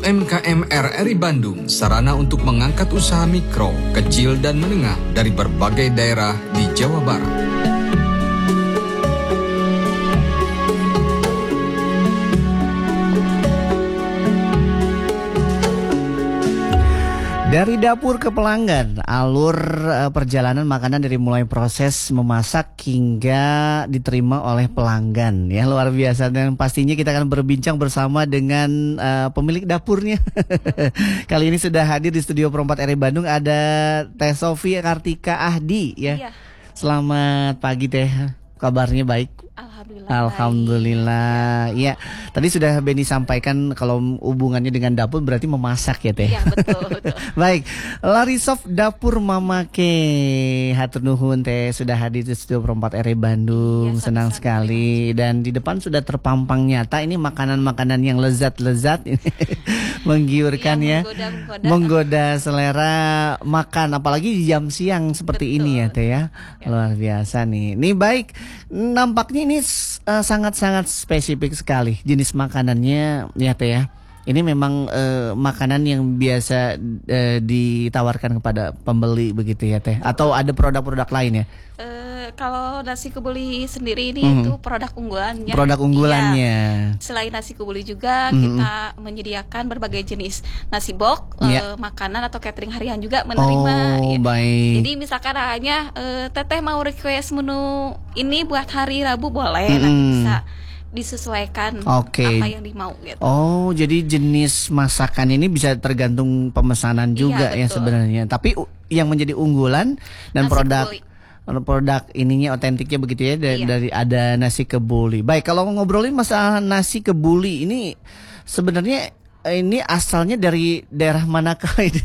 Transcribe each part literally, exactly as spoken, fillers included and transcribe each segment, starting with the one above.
M K M R R I Bandung, sarana untuk mengangkat usaha mikro, kecil, dan menengah dari berbagai daerah di Jawa Barat. Dari dapur ke pelanggan, alur uh, perjalanan makanan dari mulai proses memasak hingga diterima oleh pelanggan. Ya, luar biasa. Dan pastinya kita akan berbincang bersama dengan uh, pemilik dapurnya. Kali ini sudah hadir di studio Perempat R I Bandung ada Teh Sofi Kartika Ahdi. Ya. Iya. Selamat pagi Teh, kabarnya baik? Alhamdulillah. Alhamdulillah. Iya. Tadi sudah Beni sampaikan kalau hubungannya dengan dapur berarti memasak ya Teh. Iya betul. betul. Baik, Larisov Dapur Mamake, hatur nuhun Teh sudah hadir di studio Perempat R I Bandung. Ya, senang sekali. Dan di depan sudah terpampang nyata ini makanan-makanan yang lezat-lezat ini. Menggiurkan ya, menggoda, menggoda. menggoda selera makan, apalagi di jam siang seperti betul. Ini ya Teh ya. Ya, luar biasa nih. Nih baik, nampaknya ini uh, sangat-sangat spesifik sekali jenis makanannya ya Teh ya. Ini memang uh, makanan yang biasa uh, ditawarkan kepada pembeli begitu ya Teh. Atau ada produk-produk lain ya? Uh, kalau nasi kebuli sendiri ini Mhm. itu produk unggulannya. Produk unggulannya. Iya. Selain nasi kebuli juga Mhm. kita menyediakan berbagai jenis nasi box, Ya. uh, makanan atau catering harian juga menerima. Oh, ya. baik. Jadi misalkan hanya uh, teteh mau request menu ini buat hari Rabu boleh, Mhm. nanti bisa disesuaikan Oke. apa yang dimau gitu. Oh, jadi jenis masakan ini bisa tergantung pemesanan juga Iya, ya betul. sebenarnya. Tapi u- yang menjadi unggulan dan Nasi produk kebuli. produk ininya otentiknya begitu ya da- Iya. dari ada nasi kebuli. Baik, kalau ngobrolin masalah nasi kebuli ini sebenarnya eh, ini asalnya dari daerah manakah ini?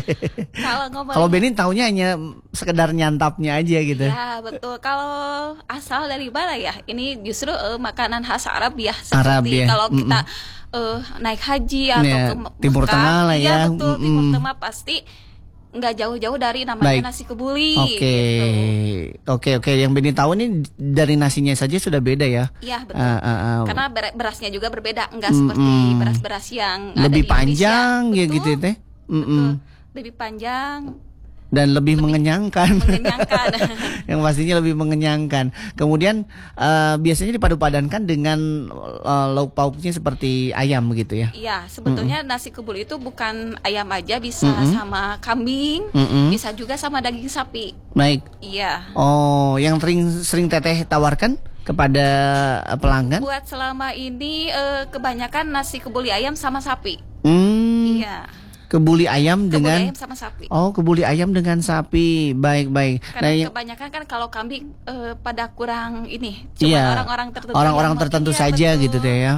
Kalau ngomongin Kalau Benin taunya hanya sekedar nyantapnya aja gitu. ya betul. Kalau asal dari mana ya? Ini justru eh, makanan khas Arab ya. Arab Seperti ya. kalau kita Mm-mm. eh, naik haji atau Ya, ke Me- Timur Mekah, Tengah lah ya. Iya betul. Timur Mm-mm. Tengah pasti nggak jauh-jauh dari namanya Baik. nasi kebuli. Oke, gitu. oke, oke. Yang Benin tahu ini dari nasinya saja sudah beda ya. Iya betul. Ah, ah, ah. Karena ber- berasnya juga berbeda, nggak Mm-mm. seperti beras-beras yang ada Lebih di Indonesia. panjang ya Betul, gitu ya Teh. Mm-mm. Betul. Lebih panjang, Dan lebih, mengenyangkan. mengenyangkan. Yang pastinya lebih mengenyangkan. Kemudian eh, biasanya dipadu-padankan dengan eh, lauk pauknya seperti ayam begitu ya. Iya, sebetulnya nasi kebuli itu bukan ayam aja, bisa Mm-mm. sama kambing, Mm-mm. bisa juga sama daging sapi. Baik. Iya. Oh, yang sering sering Teteh tawarkan kepada eh, pelanggan? Buat selama ini eh, kebanyakan nasi kebuli ayam sama sapi. Hmm. Iya. Kebuli ayam Kebuli dengan ayam sama sapi. Oh, kebuli ayam dengan sapi. Baik, baik. Karena yang- kebanyakan kan kalau kambing eh, pada kurang ini, cuma Iya, orang-orang tertentu. orang-orang yang mau- tertentu iya, saja betul. gitu deh ya.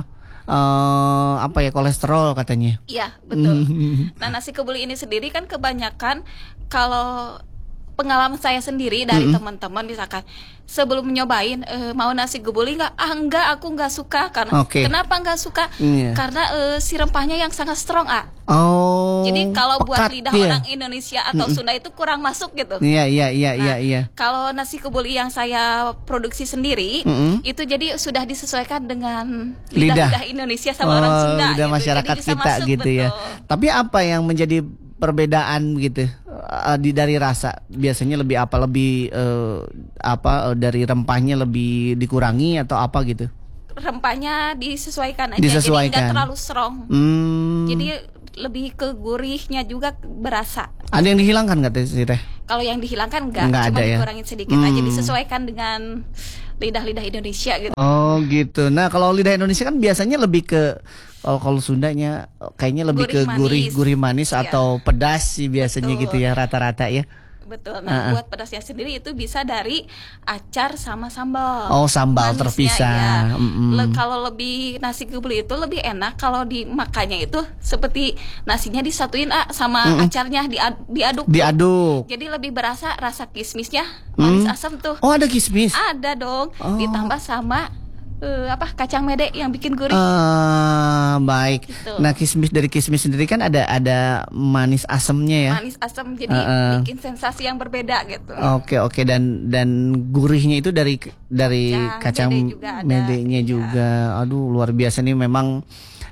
Eh, apa ya, kolesterol katanya. Iya, betul. Nah, nasi kebuli ini sendiri kan kebanyakan kalau pengalaman saya sendiri dari Mm-mm. teman-teman misalkan sebelum nyobain eh, mau nasi kebuli nggak? Ah enggak, aku nggak suka karena Oke. kenapa nggak suka? Iya. Karena eh, si rempahnya yang sangat strong ah. Oh. Jadi kalau buat pekat lidah ya? orang Indonesia atau Sunda itu kurang masuk gitu. Iya, iya, iya, Nah, iya, iya. Kalau nasi kebuli yang saya produksi sendiri Mm-mm. itu jadi sudah disesuaikan dengan Lidah. lidah-lidah Indonesia sama orang Sunda lidah gitu. masyarakat Jadi bisa kita masuk, gitu ya. betul. Tapi apa yang menjadi perbedaan gitu eh, di dari rasa? Biasanya lebih apa? Lebih eh, apa eh, dari rempahnya lebih dikurangi atau apa gitu? Rempahnya disesuaikan aja, Disesuaikan. jadi nggak terlalu strong. Hmm. Jadi lebih ke gurihnya juga berasa. Ada yang dihilangkan nggak Teh sih Teh? Kalau yang dihilangkan enggak, Nggak cuma ada ya? dikurangin sedikit aja, Hmm. disesuaikan dengan lidah-lidah Indonesia gitu. Oh gitu. Nah kalau lidah Indonesia kan biasanya lebih ke kalau kalau Sundanya kayaknya lebih Gurih ke manis. gurih gurih manis Iya. atau pedas sih biasanya Betul. gitu ya rata-rata ya. Betul. Uh-uh. Nah, buat pedasnya sendiri itu bisa dari acar sama sambal. Oh, sambal Manisnya, terpisah. ya. Mm-mm. Le- kalau lebih nasi kebuli itu lebih enak kalau dimakannya itu seperti nasinya disatuin ah, sama Mm-mm. acarnya diad- diaduk. tuh. Diaduk. Jadi lebih berasa rasa kismisnya manis Hmm. asam tuh. Oh ada kismis. Ada dong. Oh. Ditambah sama eh, apa kacang mede yang bikin gurih. Ah, baik. Gitu. Nah kismis dari kismis sendiri kan ada ada manis asamnya ya. Manis asam jadi Uh-uh. bikin sensasi yang berbeda gitu. Oke oke dan dan gurihnya itu dari dari Kacang, kacang mede juga ada. medenya Iya. juga. Aduh luar biasa nih memang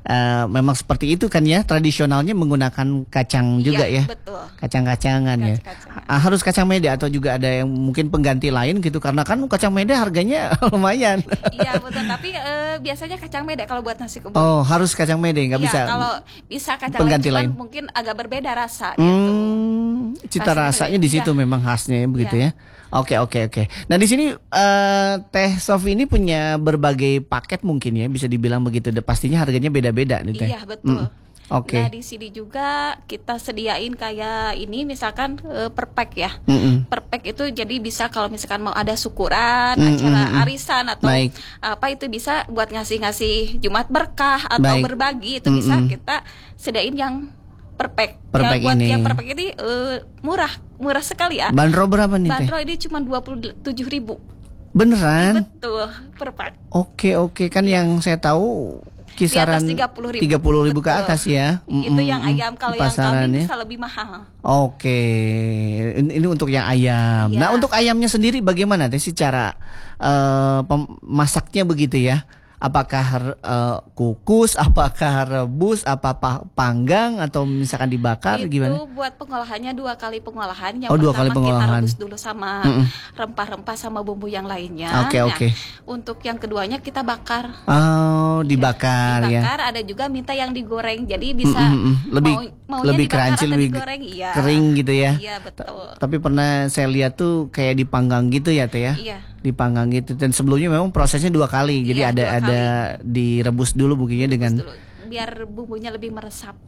uh, memang seperti itu kan ya, tradisionalnya menggunakan kacang juga Iya, ya. betul. Kacang-kacangan ya. Kacang-kacangan. Ah, harus kacang mede atau juga ada yang mungkin pengganti lain gitu, karena kan kacang mede harganya lumayan. Iya betul, tapi eh, biasanya kacang mede kalau buat nasi kebuli. Oh, harus kacang mede, nggak Iya, bisa kalau bisa kacang pengganti lain, lain. cuman mungkin agak berbeda rasa gitu. Hmm, cita Rasanya rasanya di beda. situ memang khasnya ya, begitu Iya. ya. Oke oke oke. Nah di sini eh, Teh Sofi ini punya berbagai paket mungkin ya, bisa dibilang begitu. Dan pastinya harganya beda-beda nih Teh. Iya betul. Mm, Oke. Nah di sini juga kita sediain kayak ini misalkan eh, per pack ya. Mm-mm. Per pack itu jadi bisa kalau misalkan mau ada syukuran, Mm, acara mm, mm. arisan atau Baik. apa itu bisa buat ngasih-ngasih Jumat berkah atau Baik. berbagi itu Mm, bisa mm. kita sediain yang per pack. Per yang pack buat ini. yang per pack ini eh, murah, murah sekali ya. Bandrol berapa nih Teh? Bandrol ini cuma dua puluh tujuh ribu. Beneran? Betul, per pack. Oke oke, kan yang saya tahu kisaran Di atas tiga puluh ribu. tiga puluh ribu ke Betul. atas ya. Itu Mm-mm, yang ayam, kalau yang kambing pasarannya. bisa lebih mahal. Oke, ini, ini untuk yang ayam. Iya. Nah untuk ayamnya sendiri bagaimana Teh secara eh, pem- masaknya begitu ya? Apakah eh, kukus, apakah rebus, apa pa- panggang atau misalkan dibakar Itu gimana? buat pengolahannya dua kali pengolahan. Yang Oh, dua pertama kali pengolahan. kita rebus dulu sama Mm-mm. rempah-rempah sama bumbu yang lainnya. Oke, Nah, oke. Untuk yang keduanya kita bakar. Oh, dibakar ya. Dibakar, ada juga minta yang digoreng. Jadi bisa Mm, mm, mm. Lebih mau, maunya lebih dibakar crunchy, atau lebih digoreng. Iya. kering gitu ya. Iya betul. Tapi pernah saya lihat tuh kayak dipanggang gitu ya Teh ya. Iya. Dipanggang gitu, dan sebelumnya memang prosesnya dua kali. Jadi Iya, ada dua ada direbus dulu mungkinnya dengan Dulu, biar bumbunya lebih meresap.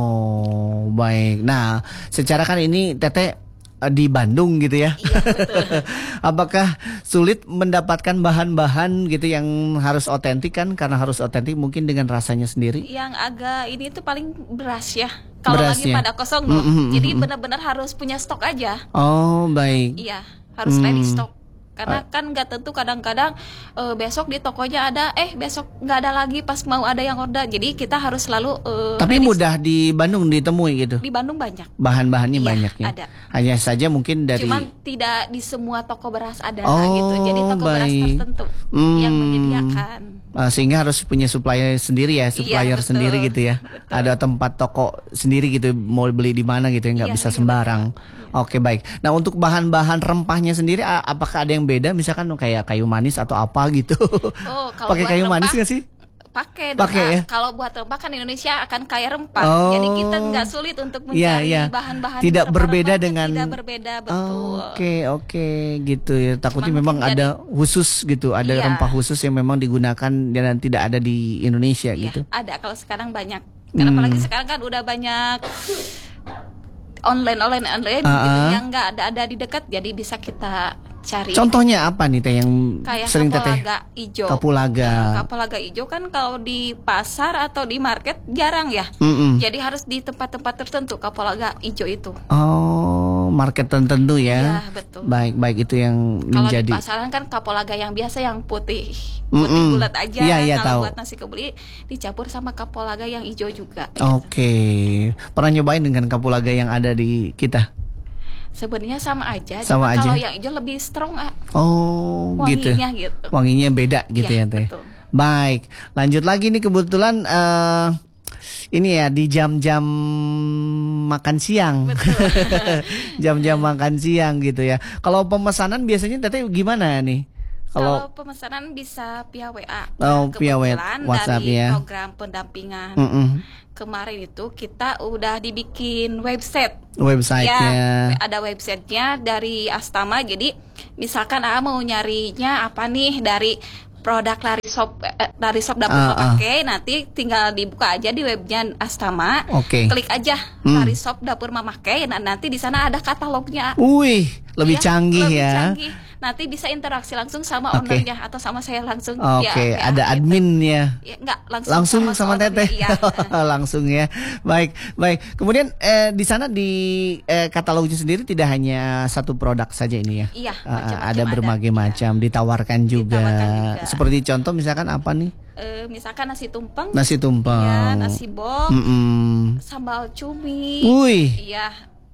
Oh, baik. Nah, secara kan ini Teteh eh, di Bandung gitu ya. Iya betul. Apakah sulit mendapatkan bahan-bahan gitu yang harus otentik kan? Karena harus otentik mungkin dengan rasanya sendiri. Yang agak ini tuh paling beras ya. Kalau Berasnya. lagi pada kosong loh. Mm, mm, mm, Jadi mm. benar-benar harus punya stok aja. Oh, baik. Iya, harus Hmm. ready stock. Karena kan nggak tentu, kadang-kadang eh, besok di tokonya ada, eh besok nggak ada lagi pas mau ada yang order. Jadi kita harus selalu eh, Tapi ready mudah di Bandung ditemui gitu. stock. Di Bandung banyak. Bahan-bahannya Iya, banyak ya. ada. Hanya saja mungkin dari Cuman tidak di semua toko beras ada Oh, gitu. Jadi toko beras baik. tertentu Hmm. yang menyediakan. Uh, sehingga harus punya supplier sendiri ya, supplier betul. sendiri gitu ya. Betul. Ada tempat toko sendiri gitu, mau beli di mana gitu ya, nggak Iya, bisa iya, sembarang. Oke, baik. Nah, untuk bahan-bahan rempahnya sendiri a- apakah ada yang beda, misalkan kayak kayu manis atau apa gitu? Oh, kalau Pakai buat kayu manis rempah, nggak sih? Pakai dong. Pakai Kak. ya? Kalau buat rempah kan Indonesia akan kaya rempah. Oh. Jadi kita nggak sulit untuk Iya, mencari iya. bahan-bahan Tidak rempah-rempah berbeda yang dengan- tidak berbeda betul. Oke, oke gitu ya. Takutnya Cuman memang mungkin ada khusus gitu, ada Iya. rempah khusus yang memang digunakan dan tidak ada di Indonesia Iya, gitu. ada kalau sekarang banyak. Karena Hmm. apalagi sekarang kan udah banyak online online online Ah, gitu, ah. yang nggak ada ada di dekat, jadi bisa kita cari. Contohnya apa nih Teh yang Kayak sering Teteh? kapulaga hijau. Kapulaga. Nah, kapulaga hijau kan kalau di pasar atau di market jarang ya. Mm-mm. Jadi harus di tempat-tempat tertentu kapulaga hijau itu. Oh, market tertentu ya. Iya, betul. Baik, baik itu yang Kalau menjadi. di pasaran kan kapulaga yang biasa yang putih, putih Mm-mm. bulat aja. Iya, iya, tahu. Kalau buat nasi kebuli dicampur sama kapulaga yang hijau juga. gitu. Oke. Pernah nyobain dengan kapulaga yang ada di kita? Sebenarnya sama aja. Sama cuma aja. Kalau yang hijau lebih strong, ah, Oh, gitu. wanginya gitu. Wanginya beda gitu Iya, ya Teh. betul. Baik, lanjut lagi nih kebetulan eh ini ya di jam-jam makan siang. Jam-jam makan siang gitu ya. Kalau pemesanan biasanya Teteh gimana nih? Kalau Kalau pemesanan bisa via W A. Oh, Nah, via W- kebetulan WhatsApp dari ya. program pendampingan Mm-mm. kemarin itu kita udah dibikin website. websitenya. Ya, ada websitenya dari Astama. Jadi misalkan A mau nyarinya apa nih dari produk lari shop eh, lari shop dapur Ah, ah. memakai, nanti tinggal dibuka aja di webnya Astama. Oke. Klik aja Hmm. lari shop dapur memakai. Nah, nanti di sana ada katalognya. Wih, lebih Ya, canggih lebih ya. canggih. Nanti bisa interaksi langsung sama Oke. ownernya atau sama saya langsung. Oke, Ya, ya, ada gitu. adminnya. Ya, enggak, langsung, Langsung sama, ownernya. Teteh. Iya. Langsung ya. Baik, baik. Kemudian eh, di sana di eh, katalognya sendiri tidak hanya satu produk saja ini ya. Iya, Ah, macam-macam ada berbagai ada. macam ditawarkan juga. Ditawarkan juga. Seperti contoh misalkan apa nih? Eh, misalkan nasi tumpeng, Nasi tumpeng. ya, nasi bok, Mm-mm. sambal cumi. Wih, Iya,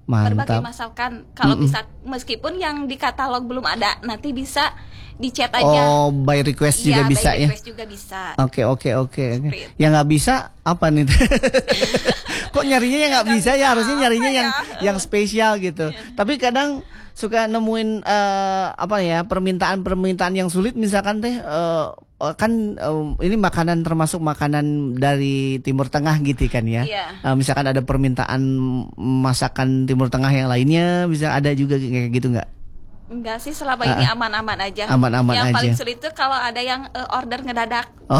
berbagai Mantap. masakan. Kalau Mm-mm. bisa meskipun yang di katalog belum ada, nanti bisa di chat aja. Oh, by request juga Iya, bisa by ya. request juga bisa. Oke oke oke oke. Seperti itu. Yang nggak bisa apa nih? Kok nyarinya yang nggak Nggak bisa ya? bisa Harusnya nyarinya apa yang ya? yang spesial gitu. Tapi kadang suka nemuin eh, apa ya, permintaan-permintaan yang sulit, misalkan teh eh, eh, kan eh, ini makanan termasuk makanan dari Timur Tengah gitu kan ya. Iya. Eh, misalkan ada permintaan masakan Timur Tengah yang lainnya, bisa ada juga kayak gitu nggak? Enggak sih, selama ini Ah, ah. aman-aman aja. Aman-aman Yang paling aja. sulit itu kalau ada yang eh, order ngedadak. Oh,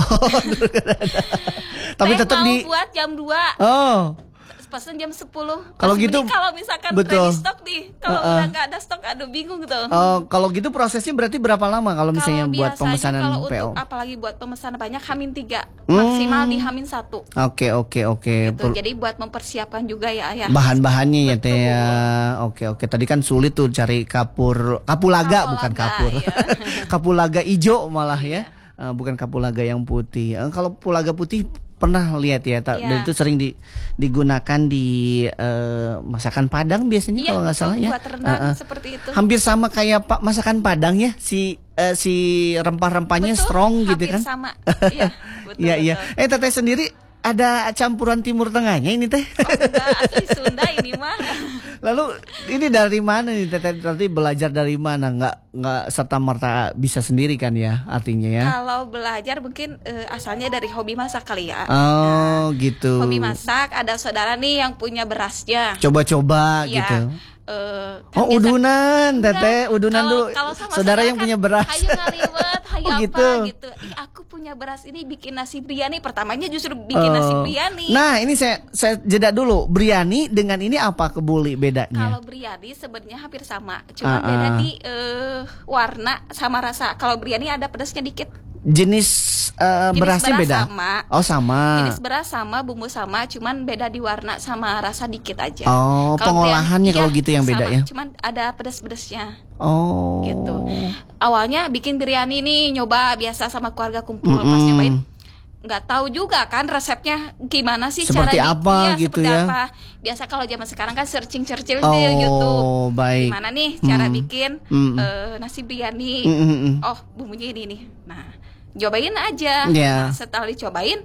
tapi Teh tetap mau di buat jam dua, oh. pesen jam sepuluh. Kalau Pas gitu, beli, kalau misalkan betul. ready stock nih, kalau Uh-uh. udah nggak ada stok, aduh bingung gitu. Oh, kalau gitu prosesnya berarti berapa lama kalau misalnya Kalau buat biasanya pemesanan kalau P O? untuk apalagi buat pemesanan banyak hamin tiga, Hmm. maksimal di hamin satu. Oke oke oke. Gitu. Per- Jadi buat mempersiapkan juga ya ayah. Bahan-bahannya ya Betul. teh ya. Oke oke. Tadi kan sulit tuh cari kapur, kapulaga bukan Kapulaga, kapur. iya. Kapulaga ijo malah ya. Eh, bukan kapulaga yang putih. Eh, kalau kapulaga putih pernah lihat ya, ta- Iya. dan itu sering di, digunakan di eh, masakan Padang biasanya Iya, kalau nggak betul, salah ya. buat rendang Eh, eh. seperti itu. Hampir sama kayak Pak masakan Padang ya, si eh, si rempah-rempahnya Betul, strong gitu hampir kan. sama. Iya, betul. Iya iya. betul. Eh teteh sendiri ada campuran Timur Tengahnya ini teh. Oh, enggak, asli Sunda ini mah. Lalu ini dari mana nih teteh? Nanti belajar dari mana? Nggak nggak serta merta bisa sendiri kan ya artinya ya? Kalau belajar mungkin eh, asalnya dari hobi masak kali ya. Oh gitu. Hobi masak, ada saudara nih yang punya berasnya. Coba-coba Iya. gitu. Eh, kan Oh biasa- udunan teteh, Enggak, udunan kalau- dulu. kalau sama Saudara yang kan, punya beras. Hayu ngaliwet, hayu Oh, apa gitu. gitu. Ih, aku punya beras ini bikin nasi biryani. Pertamanya justru bikin nasi Oh. biryani. Nah ini saya saya jeda dulu. Biryani dengan ini apa kebuli bedanya? Kalau biryani sebenarnya hampir sama, cuma Ah, beda ah. di eh, warna sama rasa. Kalau biryani ada pedasnya dikit. Jenis eh, Jenis berasnya beras beda. sama. Oh sama. Jenis beras sama, bumbu sama, cuman beda di warna sama rasa dikit aja. Oh, Kalau pengolahannya biryani- kalau iya, gitu yang beda sama, ya? Cuman ada pedas-pedasnya. Oh. Gitu. Awalnya bikin biryani nih, nyoba biasa sama keluarga kumpul. Pas Mm-mm. nyobain nggak tahu juga kan resepnya gimana sih, Seperti cara apa iya, gitu seperti ya? apa. Biasa kalau zaman sekarang kan searching-searching Oh, di YouTube. baik. Gimana nih cara Mm. bikin Mm. eh, nasi biryani? Mm, mm, mm. Oh, bumbunya ini nih. Nah, cobain aja. Iya. Nah, setelah dicobain,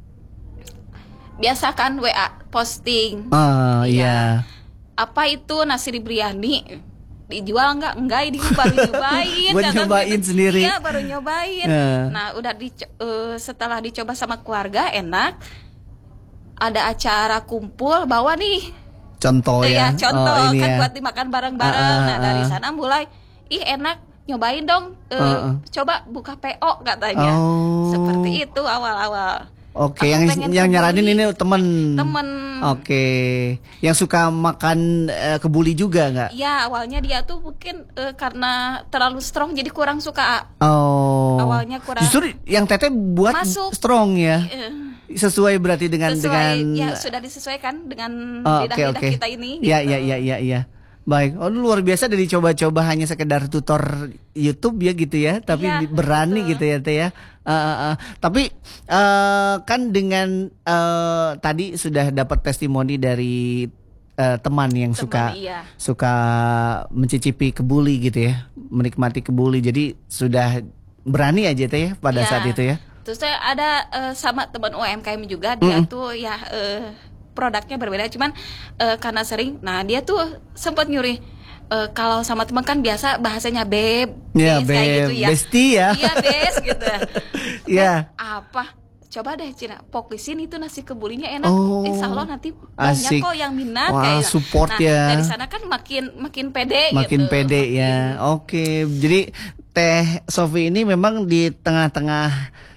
biasa kan W A posting. Oh Iya. iya. Apa itu nasi biryani? Dijual nggak? Enggak, ini baru nyobain. Buat Kata nyobain gitu. sendiri. Iya, baru nyobain. Eh. Nah, udah di setelah dicoba sama keluarga enak. Ada acara kumpul, bawa nih. Contoh Eh, ya. ya, contoh Oh, ini kan ya. buat dimakan bareng-bareng. Ah, ah, Nah, dari ah. sana mulai, ih enak, nyobain dong. Eh, Ah, ah. Coba buka P O katanya. Oh. Seperti itu awal-awal. Oke, Aku yang pengen yang nyaranin kebuli. ini temen. Temen. Oke. Yang suka makan eh, kebuli juga nggak? Ya, awalnya dia tuh mungkin eh, karena terlalu strong jadi kurang suka. Oh. Awalnya kurang- Justru yang teteh buat Masuk. strong ya. Eh, Sesuai berarti dengan sesuai dengan ya sudah disesuaikan dengan Oh, oke lidah-lidah oke. kita ini. Iya gitu. iya iya iya iya. Baik. Oh, luar biasa dari coba-coba hanya sekedar tutor YouTube ya gitu ya, tapi Iya, berani betul. gitu ya Teh ya. Eh, eh, eh. Tapi eh, kan dengan eh, tadi sudah dapat testimoni dari eh, teman yang Teman, suka iya. suka mencicipi kebuli gitu ya, menikmati kebuli. Jadi sudah berani aja Teh ya pada Iya. saat itu ya. Terus saya ada eh, sama teman U M K M juga, dia Mm-mm. tuh ya eh, produknya berbeda, cuman eh, karena sering, nah dia tuh sempat nyuri eh, kalau sama teman kan biasa bahasanya beb, Ya, bes, kayak beb, gitu ya. bestie ya. Iya bes gitu. Iya. Apa? Coba deh Cina, poklisin itu nasi kebulinya enak. Oh, Insya Allah nanti banyak asik. kok yang minat. Wah, kayak gitu. support nah, ya. Dari sana kan makin makin pede Makin gitu. pede ya. Oke, jadi Teh Sofi ini memang di tengah-tengah